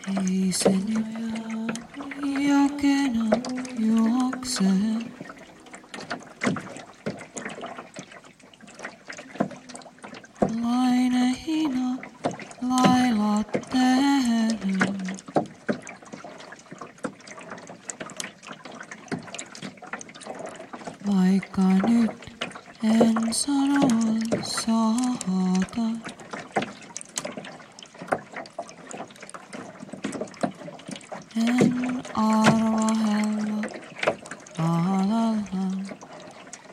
Ei sen jakena juoksee. Lainehina lailattelen. Vaikka nyt en sanoa saata. En